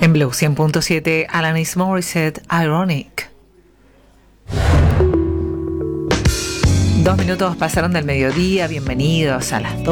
En Blue 100.7, Alanis Morissette, Ironic. 2 minutos pasaron del mediodía, bienvenidos a las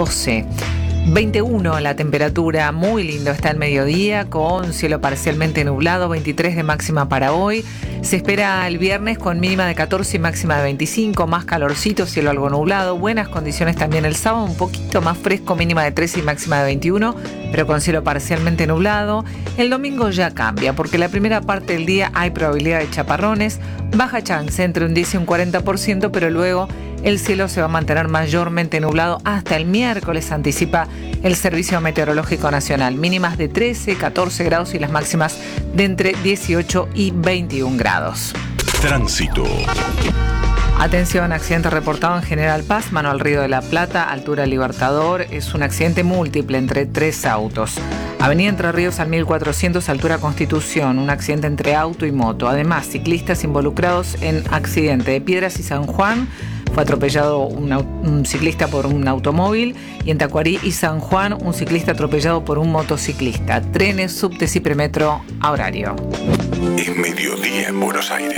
12:21 la temperatura, muy lindo está el mediodía con cielo parcialmente nublado, 23 de máxima para hoy. Se espera el viernes con mínima de 14 y máxima de 25, más calorcito, cielo algo nublado, buenas condiciones también el sábado, un poquito más fresco, mínima de 13 y máxima de 21, pero con cielo parcialmente nublado. El domingo ya cambia porque la primera parte del día hay probabilidad de chaparrones, baja chance entre un 10 y un 40%, pero luego el cielo se va a mantener mayormente nublado hasta el miércoles, anticipa el Servicio Meteorológico Nacional. Mínimas de 13, 14 grados y las máximas de entre 18 y 21 grados. Tránsito. Atención, accidente reportado en General Paz, mano al Río de la Plata, altura Libertador. Es un accidente múltiple entre 3 autos. Avenida Entre Ríos al 1400, altura Constitución, un accidente entre auto y moto. Además, ciclistas involucrados en accidente de Piedras y San Juan. Fue atropellado un ciclista por un automóvil, y en Tacuarí y San Juan un ciclista atropellado por un motociclista. Trenes, subtes y premetro a horario. Es mediodía en Buenos Aires.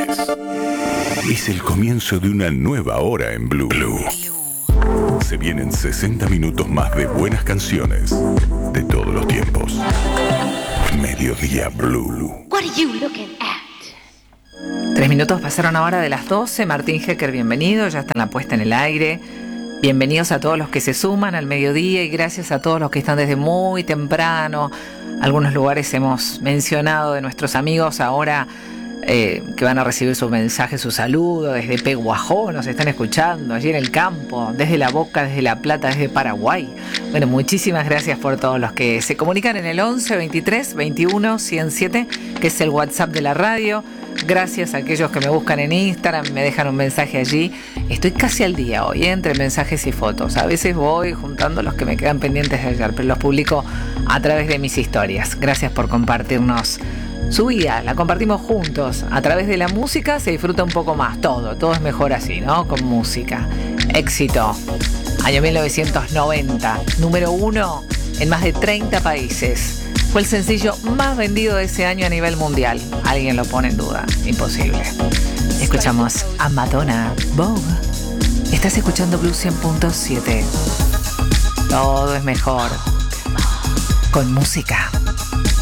Es el comienzo de una nueva hora en Blue. Se vienen 60 minutos más de buenas canciones de todos los tiempos. Mediodía Blue. What are you looking at? 3 minutos pasaron ahora de las 12. Martín Hecker, bienvenido, ya está en la puesta en el aire. Bienvenidos a todos los que se suman al mediodía y gracias a todos los que están desde muy temprano. Algunos lugares hemos mencionado de nuestros amigos ahora que van a recibir su mensaje, su saludo. Desde Peguajó nos están escuchando, allí en el campo, desde La Boca, desde La Plata, desde Paraguay. Bueno, muchísimas gracias por todos los que se comunican en el 11 23 21 107, que es el WhatsApp de la radio. Gracias a aquellos que me buscan en Instagram, me dejan un mensaje allí. Estoy casi al día hoy, entre mensajes y fotos. A veces voy juntando los que me quedan pendientes de ayer, pero los publico a través de mis historias. Gracias por compartirnos su vida. La compartimos juntos. A través de la música se disfruta un poco más. Todo es mejor así, ¿no? Con música. Éxito. Año 1990. Número 1 en más de 30 países. Fue el sencillo más vendido de ese año a nivel mundial. ¿Alguien lo pone en duda? Imposible. Escuchamos a Madonna, Vogue. Estás escuchando Blue 100.7. Todo es mejor con música.